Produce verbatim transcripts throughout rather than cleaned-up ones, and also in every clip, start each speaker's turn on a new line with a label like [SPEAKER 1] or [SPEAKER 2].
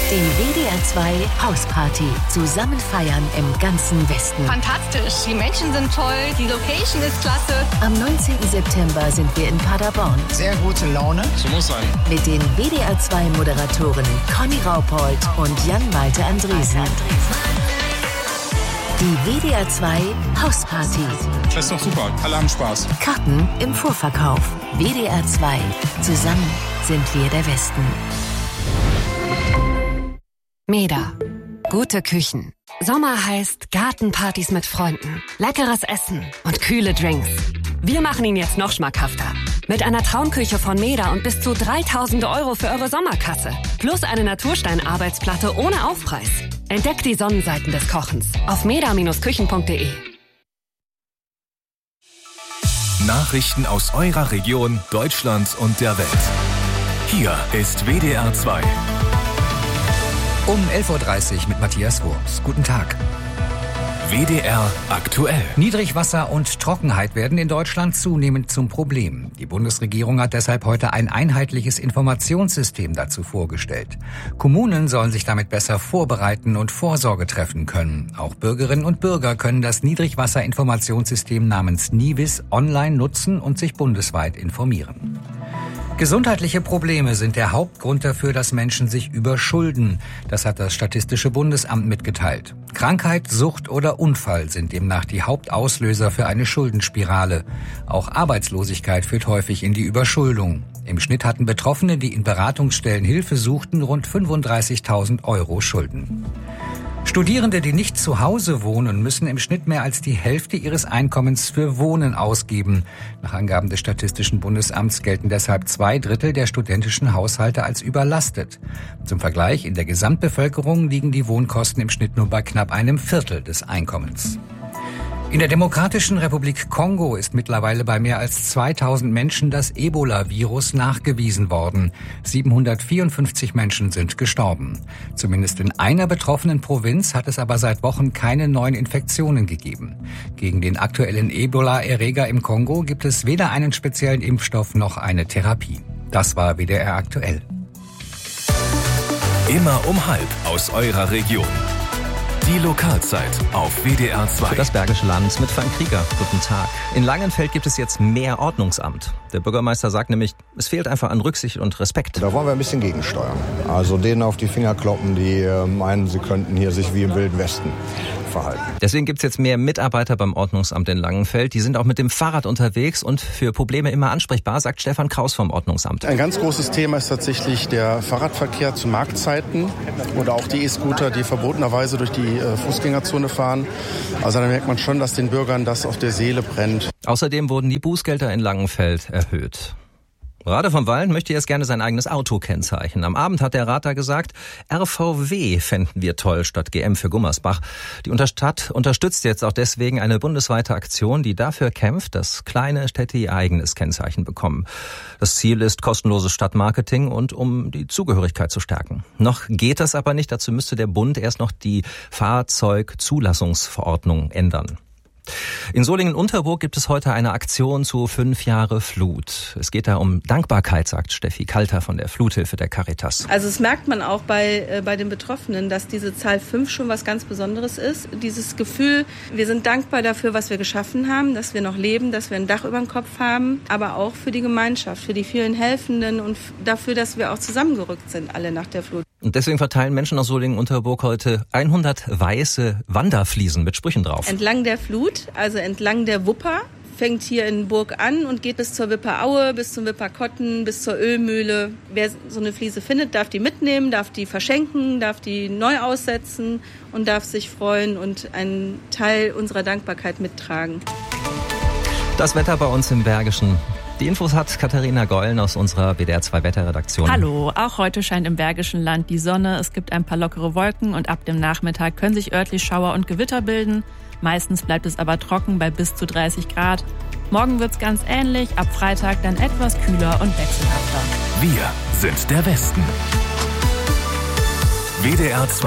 [SPEAKER 1] Die W D R zwei Hausparty. Zusammen feiern im ganzen Westen.
[SPEAKER 2] Fantastisch. Die Menschen sind toll. Die Location ist klasse.
[SPEAKER 1] Am neunzehnten September sind wir in Paderborn.
[SPEAKER 3] Sehr gute Laune.
[SPEAKER 4] So muss sein.
[SPEAKER 1] Mit den W D R zwei Moderatoren Conny Raupold und Jan-Malte Andresen. Die W D R zwei Hausparty.
[SPEAKER 4] Das ist doch super. Alle haben Spaß.
[SPEAKER 1] Karten im Vorverkauf. W D R zwei. Zusammen sind wir der Westen.
[SPEAKER 5] Meda. Gute Küchen. Sommer heißt Gartenpartys mit Freunden, leckeres Essen und kühle Drinks. Wir machen ihn jetzt noch schmackhafter. Mit einer Traumküche von Meda und bis zu dreitausend Euro für eure Sommerkasse. Plus eine Naturstein-Arbeitsplatte ohne Aufpreis. Entdeckt die Sonnenseiten des Kochens auf meda Bindestrich küchen punkt de.
[SPEAKER 6] Nachrichten aus eurer Region, Deutschlands und der Welt. Hier ist W D R zwei.
[SPEAKER 7] Um elf Uhr dreißig mit Matthias Wurms. Guten Tag.
[SPEAKER 6] W D R aktuell.
[SPEAKER 7] Niedrigwasser und Trockenheit werden in Deutschland zunehmend zum Problem. Die Bundesregierung hat deshalb heute ein einheitliches Informationssystem dazu vorgestellt. Kommunen sollen sich damit besser vorbereiten und Vorsorge treffen können. Auch Bürgerinnen und Bürger können das Niedrigwasserinformationssystem namens NIWIS online nutzen und sich bundesweit informieren. Gesundheitliche Probleme sind der Hauptgrund dafür, dass Menschen sich überschulden. Das hat das Statistische Bundesamt mitgeteilt. Krankheit, Sucht oder Unfall sind demnach die Hauptauslöser für eine Schuldenspirale. Auch Arbeitslosigkeit führt häufig in die Überschuldung. Im Schnitt hatten Betroffene, die in Beratungsstellen Hilfe suchten, rund fünfunddreißigtausend Euro Schulden. Studierende, die nicht zu Hause wohnen, müssen im Schnitt mehr als die Hälfte ihres Einkommens für Wohnen ausgeben. Nach Angaben des Statistischen Bundesamts gelten deshalb zwei Drittel der studentischen Haushalte als überlastet. Zum Vergleich, in der Gesamtbevölkerung liegen die Wohnkosten im Schnitt nur bei knapp einem Viertel des Einkommens. In der Demokratischen Republik Kongo ist mittlerweile bei mehr als zweitausend Menschen das Ebola-Virus nachgewiesen worden. siebenhundertvierundfünfzig Menschen sind gestorben. Zumindest in einer betroffenen Provinz hat es aber seit Wochen keine neuen Infektionen gegeben. Gegen den aktuellen Ebola-Erreger im Kongo gibt es weder einen speziellen Impfstoff noch eine Therapie. Das war W D R aktuell.
[SPEAKER 6] Immer um halb aus eurer Region. Die Lokalzeit auf W D R zwei.
[SPEAKER 8] Für das Bergische Land mit Frank Krieger. Guten Tag. In Langenfeld gibt es jetzt mehr Ordnungsamt. Der Bürgermeister sagt nämlich, es fehlt einfach an Rücksicht und Respekt.
[SPEAKER 9] Da wollen wir ein bisschen gegensteuern. Also denen auf die Finger kloppen, die meinen, sie könnten hier sich wie im Wilden Westen verhalten.
[SPEAKER 8] Deswegen gibt es jetzt mehr Mitarbeiter beim Ordnungsamt in Langenfeld. Die sind auch mit dem Fahrrad unterwegs und für Probleme immer ansprechbar, sagt Stefan Kraus vom Ordnungsamt.
[SPEAKER 10] Ein ganz großes Thema ist tatsächlich der Fahrradverkehr zu Marktzeiten oder auch die E-Scooter, die verbotenerweise durch die Fußgängerzone fahren. Also da merkt man schon, dass den Bürgern das auf der Seele brennt.
[SPEAKER 8] Außerdem wurden die Bußgelder in Langenfeld erhöht. Rade vom Wallen möchte jetzt gerne sein eigenes Auto kennzeichnen. Am Abend hat der Rat da gesagt, R V W fänden wir toll statt G M für Gummersbach. Die Stadt unterstützt jetzt auch deswegen eine bundesweite Aktion, die dafür kämpft, dass kleine Städte ihr eigenes Kennzeichen bekommen. Das Ziel ist kostenloses Stadtmarketing und um die Zugehörigkeit zu stärken. Noch geht das aber nicht. Dazu müsste der Bund erst noch die Fahrzeugzulassungsverordnung ändern. In Solingen-Unterburg gibt es heute eine Aktion zu fünf Jahre Flut. Es geht da um Dankbarkeit, sagt Steffi Kalter von der Fluthilfe der Caritas.
[SPEAKER 11] Also es merkt man auch bei, äh, bei den Betroffenen, dass diese Zahl fünf schon was ganz Besonderes ist. Dieses Gefühl, wir sind dankbar dafür, was wir geschaffen haben, dass wir noch leben, dass wir ein Dach über dem Kopf haben, aber auch für die Gemeinschaft, für die vielen Helfenden und f- dafür, dass wir auch zusammengerückt sind, alle nach der Flut.
[SPEAKER 8] Und deswegen verteilen Menschen aus Solingen-Unterburg heute hundert weiße Wanderfliesen mit Sprüchen drauf.
[SPEAKER 11] Entlang der Flut, also entlang der Wupper, fängt hier in Burg an und geht bis zur Wipperaue, bis zum Wipperkotten, bis zur Ölmühle. Wer so eine Fliese findet, darf die mitnehmen, darf die verschenken, darf die neu aussetzen und darf sich freuen und einen Teil unserer Dankbarkeit mittragen.
[SPEAKER 8] Das Wetter bei uns im Bergischen. Die Infos hat Katharina Gollen aus unserer W D R zwei Wetterredaktion.
[SPEAKER 12] Hallo, auch heute scheint im Bergischen Land die Sonne. Es gibt ein paar lockere Wolken und ab dem Nachmittag können sich örtlich Schauer und Gewitter bilden. Meistens bleibt es aber trocken bei bis zu dreißig Grad. Morgen wird's ganz ähnlich, ab Freitag dann etwas kühler und wechselhafter.
[SPEAKER 6] Wir sind der Westen. W D R zwei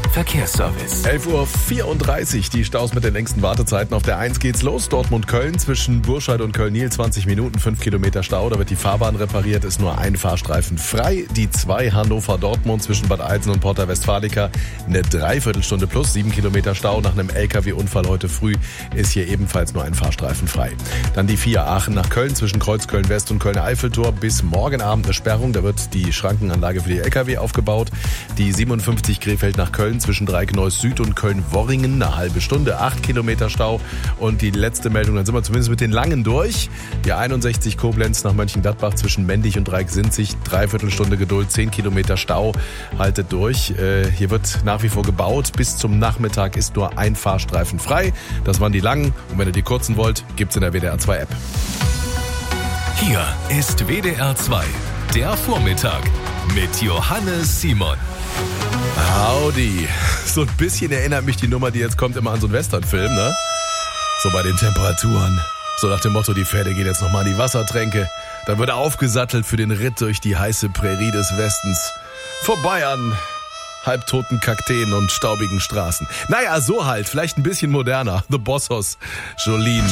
[SPEAKER 6] Verkehrsservice.
[SPEAKER 3] elf Uhr vierunddreißig, die Staus mit den längsten Wartezeiten. Auf der eins geht's los, Dortmund-Köln, zwischen Burscheid und Köln-Niel zwanzig Minuten, fünf Kilometer Stau. Da wird die Fahrbahn repariert, ist nur ein Fahrstreifen frei. Die zwei Hannover-Dortmund zwischen Bad Eilsen und Porta Westfalica, eine Dreiviertelstunde plus, sieben Kilometer Stau. Nach einem L K W-Unfall heute früh ist hier ebenfalls nur ein Fahrstreifen frei. Dann die vier Aachen nach Köln, zwischen Kreuz Köln-West und Köln-Eiffeltor bis morgen Abend eine Sperrung. Da wird die Schrankenanlage für die L K W aufgebaut. Die siebenundfünfzig Krefeld nach Köln, zwischen Dreieckneuss Süd und Köln-Worringen, eine halbe Stunde, acht Kilometer Stau. Und die letzte Meldung, dann sind wir zumindest mit den langen durch. Die einundsechzig Koblenz nach Mönchengladbach, zwischen Mendig und Dreiecksinzig, Dreiviertelstunde Geduld, zehn Kilometer Stau. Haltet durch. Äh, hier wird nach wie vor gebaut. Bis zum Nachmittag ist nur ein Fahrstreifen frei. Das waren die langen. Und wenn ihr die kurzen wollt, gibt's in der W D R zwei App.
[SPEAKER 6] Hier ist W D R zwei, der Vormittag mit Johannes Simon.
[SPEAKER 3] Howdy. So ein bisschen erinnert mich die Nummer, die jetzt kommt, immer an so einen Westernfilm, ne? So bei den Temperaturen. So nach dem Motto, die Pferde gehen jetzt nochmal in die Wassertränke. Dann wird aufgesattelt für den Ritt durch die heiße Prärie des Westens. Vorbei an halbtoten Kakteen und staubigen Straßen. Naja, so halt. Vielleicht ein bisschen moderner. The Bossos, Jolene.